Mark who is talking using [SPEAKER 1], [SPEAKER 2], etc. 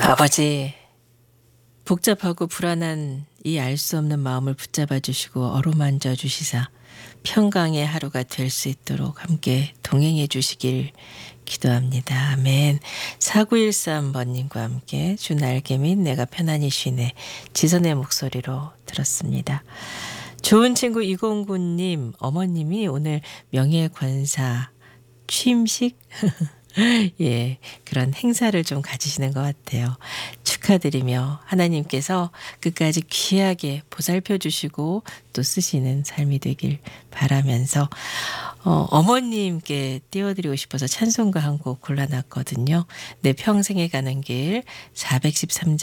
[SPEAKER 1] 아버지, 복잡하고 불안한 이 알 수 없는 마음을 붙잡아 주시고 어루만져 주시사 평강의 하루가 될 수 있도록 함께 동행해 주시길 기도합니다. 아멘. 4913번님과 함께 주 날개 및 내가 편안히 쉬네 지선의 목소리로 들었습니다. 좋은 친구 209님 어머님이 오늘 명예권사 취임식 예, 그런 행사를 좀 가지시는 것 같아요. 축하드리며 하나님께서 끝까지 귀하게 보살펴 주시고 또 쓰시는 삶이 되길 바라면서 어머님께 띄워드리고 싶어서 찬송가 한 곡 골라놨거든요. 내 평생에 가는 길 413장